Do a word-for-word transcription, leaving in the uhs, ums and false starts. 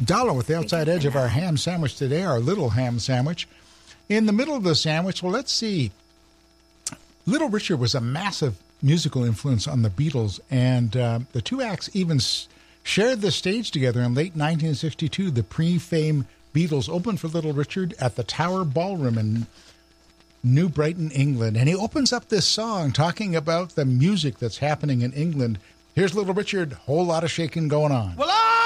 Dollar with the outside edge of our ham sandwich today, our little ham sandwich. In the middle of the sandwich, well, let's see. Little Richard was a massive musical influence on the Beatles, and uh, the two acts even s- shared the stage together in late nineteen sixty-two. The pre-fame Beatles opened for Little Richard at the Tower Ballroom in New Brighton, England. And he opens up this song talking about the music that's happening in England. Here's Little Richard, whole lot of shaking going on. Well, I